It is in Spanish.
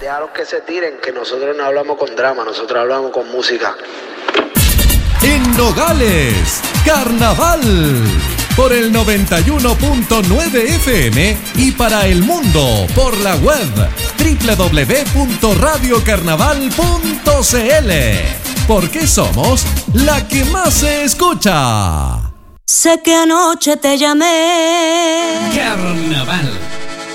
Déjalos que se tiren, que nosotros no hablamos con drama, nosotros hablamos con música. En Nogales, Carnaval, por el 91.9 FM y para el mundo por la web www.radiocarnaval.cl, porque somos la que más se escucha. Sé que anoche te llamé. Carnaval.